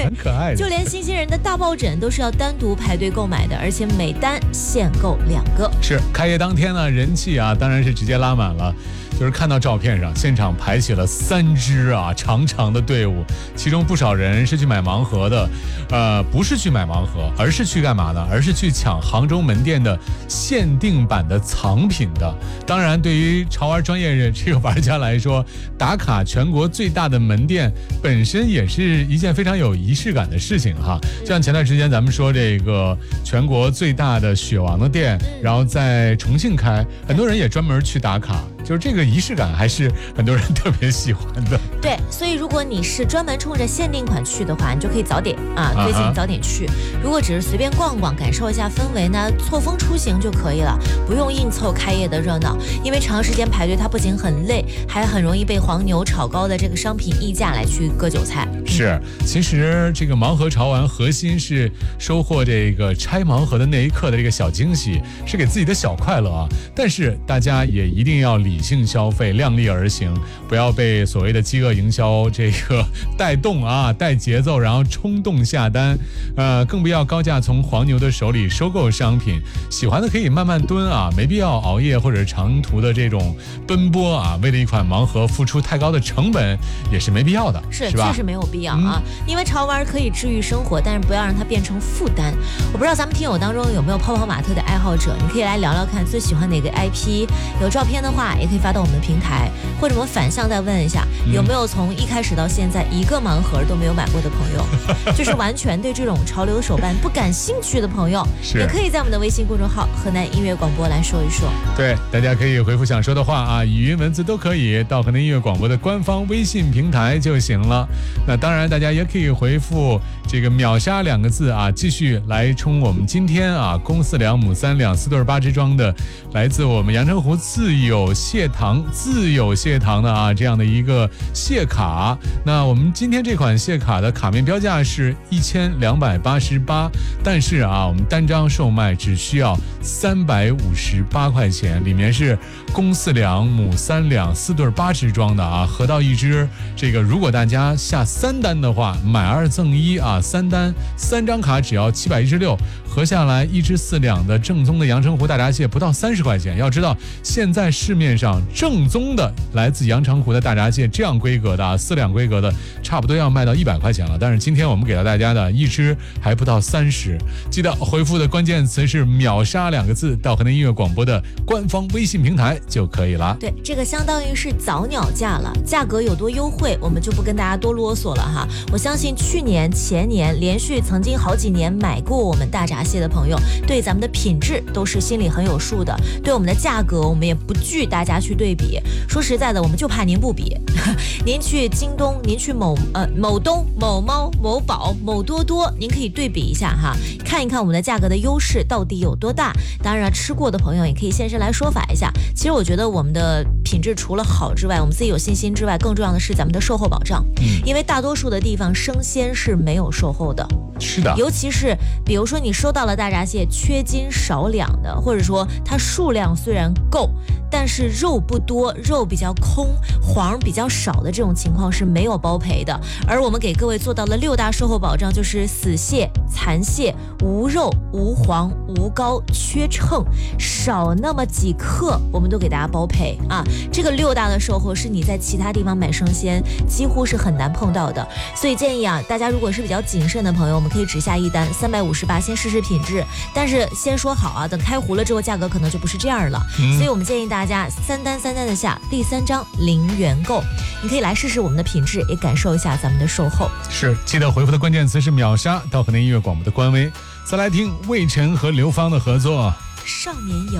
很可爱的。 就连新鲜人的大抱枕都是要单独排队购买的，而且每单限购2个。 是开业当天呢，人气啊当然是直接拉满了。就是看到照片上，现场排起了3支长长的队伍，其中不少人是去买盲盒的，不是去买盲盒，而是去干嘛呢？而是去抢杭州门店的限定版的藏品的。当然，对于潮玩专业这个玩家来说，打卡全国最大的门店本身也是一件非常有仪式感的事情哈。就像前段时间咱们说这个全国最大的雪王的店，然后在重庆开，很多人也专门去打卡。就是这个仪式感还是很多人特别喜欢的。 对，所以如果你是专门冲着限定款去的话，你就可以早点推荐你早点去。如果只是随便逛逛，感受一下氛围呢，错峰出行就可以了，不用硬凑开业的热闹。因为长时间排队，它不仅很累，还很容易被黄牛炒高的这个商品溢价来去割韭菜。 是，其实这个盲盒潮玩核心是收获这个拆盲盒的那一刻的这个小惊喜，是给自己的小快乐啊。但是大家也一定要理性消费，量力而行，不要被所谓的饥饿营销这个带动带节奏，然后冲动下单，更不要高价从黄牛的手里收购商品。喜欢的可以慢慢蹲没必要熬夜或者长途的这种奔波为了一款盲盒付出太高的成本也是没必要的，是吧？ 确实没有必要因为潮玩可以治愈生活，但是不要让它变成负担。我不知道咱们听友当中有没有泡泡玛特的爱好者，你可以来聊聊看最喜欢哪个 IP， 有照片的话也可以发到我们的平台，或者我们反向再问一下，有没有从一开始到现在一个盲盒都没有买过的朋友，就是完全对这种潮流手办不感兴趣的朋友，也可以在我们的微信公众号河南音乐广播来说一说。 对，大家可以回复想说的话语音文字都可以到河南音乐广播的官方微信平台就行了。那当然大家也可以回复这个秒杀2个字继续来冲我们今天公4两母3两4对8支装的来自我们阳澄湖自有蟹塘的这样的一个蟹卡。那我们今天这款蟹卡的卡面标价是1288，但是我们单张售卖只需要358块钱，里面是公4两母3两4对8支装的合到1支，这个如果大家下3单的话，买2赠13单3张卡只要716，合下来1支4两的正宗的阳澄湖大闸蟹不到30块钱。要知道现在市面上正宗的来自阳澄湖的大闸蟹这样规格的4两规格的差不多要卖到100块钱了，但是今天我们给到大家的1支还不到30。记得回复的关键词是秒杀2个字到河南音乐广播的官方微信平台就可以了。 对，这个相当于是早鸟价了，价格有多优惠我们就不跟大家多啰嗦了哈。我相信去年前年连续曾经好几年买过我们大闸蟹的朋友，对咱们的品质都是心里很有数的，对我们的价格我们也不惧大家去对比。说实在的，我们就怕您不比您去京东，您去某东、某猫、某宝、某多多，您可以对比一下哈，看一看我们的价格的优势到底有多大。当然吃过的朋友也可以现身来说法一下。其实我觉得我们的品质除了好之外，我们自己有信心之外，更重要的是咱们的售后保障。因为大多数的地方生鲜是没有售后的。 是的， 尤其是比如说你收到了大闸蟹缺斤少两的，或者说它数量虽然够，但是肉不多，肉比较空，黄比较少的这种情况是没有包赔的。而我们给各位做到了6大售后保障，就是死蟹、残蟹、无肉、无黄、无膏、缺秤，少那么几克我们都给大家包赔这个6大的售后是你在其他地方买生鲜几乎是很难碰到的。所以建议大家如果是比较谨慎的朋友，我们可以只下1单358，先试试品质。但是先说好等开糊了之后价格可能就不是这样了。所以我们建议大家3单的下，第3张0元购。你可以来试试我们的品质，也感受一下咱们的售后。 是，记得回复的关键词是秒杀到河南音乐广播的官微。再来听魏晨和刘芳的合作《 少年游》。